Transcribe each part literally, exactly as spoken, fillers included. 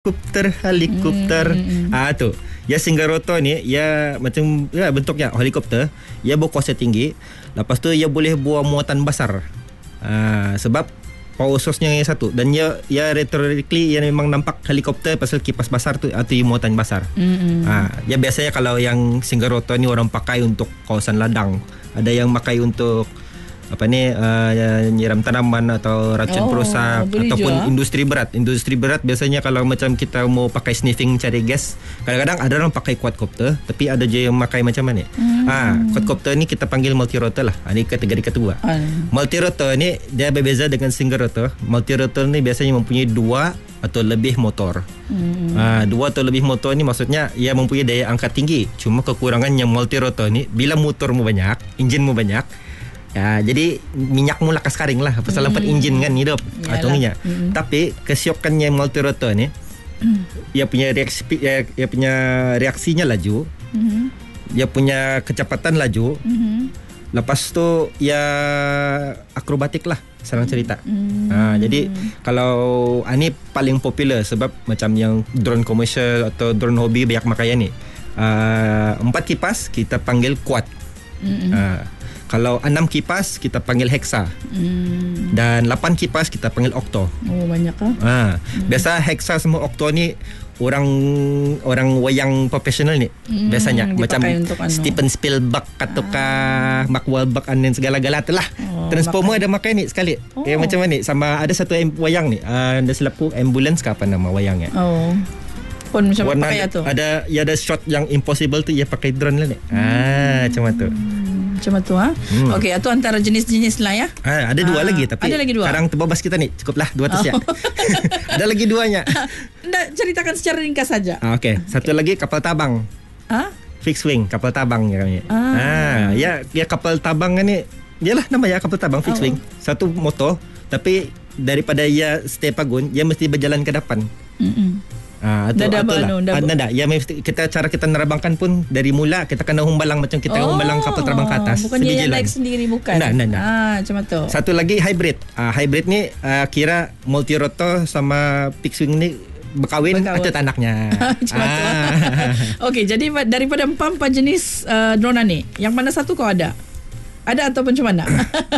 Helikopter, helikopter. Hmm. Ah tu. Ya single rotor ni, ya macam ya bentuknya helikopter. Ya berkuasa tinggi. Lepas tu ia boleh buang muatan besar. Ah, sebab power source-nya yang satu, dan ya ya retorically ia memang nampak helikopter pasal kipas besar tu atau muatan besar. Hmm. Ah, ya biasanya kalau yang single rotor ni orang pakai untuk kawasan ladang. Ada yang pakai untuk apa ni uh, nyiram tanaman atau racun oh, perosak ataupun juga. industri berat. Industri berat biasanya kalau macam kita mau pakai sniffing cari gas, kadang-kadang ada orang pakai quadcopter, tapi ada je yang pakai macam mana. Hmm. Ah, quadcopter ni kita panggil multirotor lah. Ah, ni kategori kedua. Hmm. Multirotor ni dia berbeza dengan single rotor. Multirotor ni biasanya mempunyai dua atau lebih motor. Hmm. Ah, dua atau lebih motor ni maksudnya ia mempunyai daya angkat tinggi. Cuma kekurangannya multirotor ni bila motormu banyak, enjinmu banyak, ya, jadi minyak mula kaskaring lah pasal hmm. lampat enjin kan hidup atau minyak. Hmm. Tapi kesiokannya multirotor ni, hmm. ia punya reaksi, ia, ia punya reaksinya laju, hmm. ia punya kecepatan laju. Hmm. Lepas tu ia akrobatik lah, senang cerita. Hmm. Ha, jadi kalau ini paling popular sebab macam yang drone komersial atau drone hobi banyak makanya ni. Uh, empat kipas kita panggil quad. Hmm. Uh, Kalau enam kipas kita panggil hexa. Hmm. Dan lapan kipas kita panggil octo. Oh, banyak ah. Ha. Hmm. Biasa hexa sama octo ni orang orang wayang profesional ni. Hmm. Biasanya macam Steven Spielberg ataukah ah. Mark Wahlberg dan segala-gala tu lah. Oh, Transformer ada makai ni sekali. Oh. Eh macam mana ni? Sama ada satu wayang ni. Uh, ada selaku ambulance ke apa nama wayangnya? Oh. Pun macam warna pakai tu. Ada ya ada shot yang impossible tu ia pakai drone lah ni. Hmm. Ah, macam tu. Macam tu ha. Hmm. Okey, itu antara jenis-jenis lah ya. Ha, ada dua ha, lagi tapi ada lagi dua. Sekarang terbabas kita ni. Cukuplah dua tu saja. Oh. Ada lagi duanya. Nak ceritakan secara ringkas saja. Ha, okey, satu okay. lagi kapal tabang. Ha? Fixed wing, kapal tabang ya kami. Ah. Ha, ya ya kapal tabang ni. Yalah nama ya kapal tabang fixed oh. wing. Satu motor tapi daripada ia stay pagun, ia mesti berjalan ke depan. Hmm. Ah, tu dah lah. Dah ya kita cara kita nerabangkan pun dari mula kita kena humbalang macam kita oh, humbalang kapal terbang ke atas. Bukan dia yang naik sendiri bukan. Nah, nah, nah. Ah, macam tu. Satu lagi hybrid. Ah, hybrid ni ah, kira multirotor sama fixed wing ni berkahwin atau anaknya. Macam ah. tu. Okey, jadi daripada empat-empat jenis uh, drone ni, yang mana satu kau ada? Ada ataupun macam mana?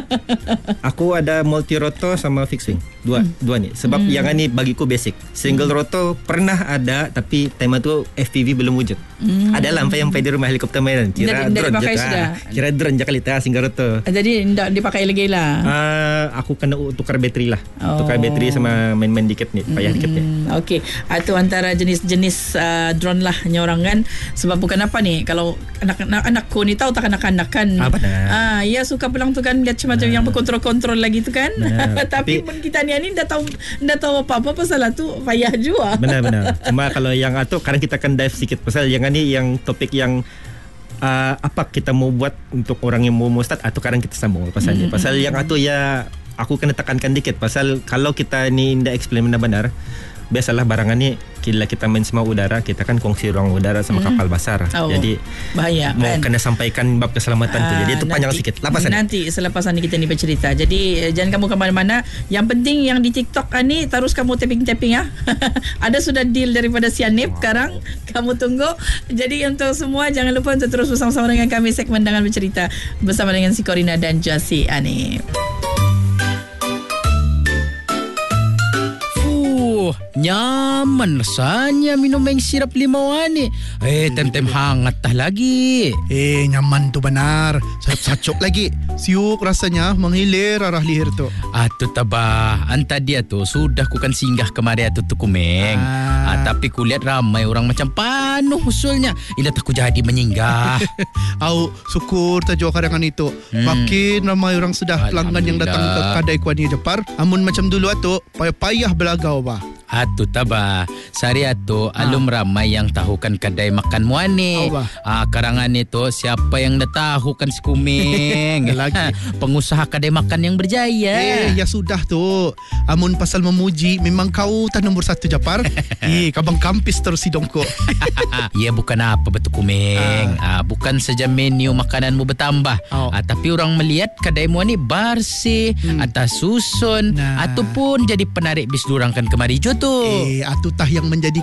Aku ada multirotor sama fixed wing. Dua hmm. dua ni. Sebab hmm. yang ni bagiku basic. Single hmm. rotor pernah ada tapi tema tu F P V belum wujud. Hmm. Adalah sampai yang pada rumah helikopter mainan. Kira dia, drone dia je. Ah, kira drone je kali ta single rotor. Jadi tak dipakai lagi lah. Uh, aku kena tukar bateri lah. Oh. Tukar bateri sama main-main dikit ni, payah hmm. dikit ni. Okey. Itu antara jenis-jenis uh, drone lah orang kan. Sebab bukan apa ni, kalau anak-anak anakku ni tahu tak anak-anak kan. Apa ah, Ah, ya suka pulang tu kan lihat macam nah. yang berkontrol-kontrol lagi tu kan. Nah, tapi pun kita ni ni dah tahu dah tahu apa-apa pasal tu payah juga. Benar-benar. Cuma kalau yang tu kadang kita akan dive sikit pasal yang ni yang topik yang uh, apa kita mau buat untuk orang yang mau mau start atau kadang kita sambung pasal mm-hmm. ni. Pasal yang tu ya aku kena tekankan dikit pasal kalau kita ni ndak explain benar-benar biasalah barangan ni bila kita main semua udara kita kan kongsi ruang udara sama hmm. kapal besar. Oh, jadi bahaya mau kan? Kena sampaikan bab keselamatan ah, tu. Jadi itu panjang sikit. Lepas nanti selepas ni kita ni bercerita. Jadi jangan kamu ke mana-mana. Yang penting yang di TikTok ni terus kamu tapping-tapping ya. Ada sudah deal daripada Sianip sekarang. Kamu tunggu. Jadi untuk semua jangan lupa untuk terus bersama-sama dengan kami segmen Dengan Bercerita bersama dengan si Corina dan Josie Anip. Nyaman rasanya minum yang sirap limau ni. Eh, tem-tem hangat tah lagi. Eh, nyaman tu benar. Sacok lagi. Siuk rasanya menghilir arah leher tu. Atuh tabah. Anta dia tu sudah ku kan singgah kemari atuh tu kumeng. Ah. Ah, tapi ku lihat ramai orang macam panuh usulnya. Ila tak ku jadi menyinggah. Au, syukur tajo karangan itu. Hmm. Makin ramai orang sudah pelanggan yang datang ke kedai kuani Jepar. Amun macam dulu atuh, payah-payah belagau bah. Atu tabah. Sari atu alum ramai yang tahukan kedai makan muani. Ah, karangan itu siapa yang dah tahukan si kumeng. Lagi pengusaha kedai makan yang berjaya. Eh, ya sudah tu. Amun pasal memuji memang kau tak nombor satu Japar. Eh, kabang kampis terus hidungku. Ya bukan apa betul kumeng. Ah. Ah, bukan saja menu makananmu bertambah. Oh. Ah, tapi orang melihat kedai muani bersih, hmm. atas susun, nah. ataupun jadi penarik bis durang kan kemari jo tu. tu? Eh, atu tah yang menjadi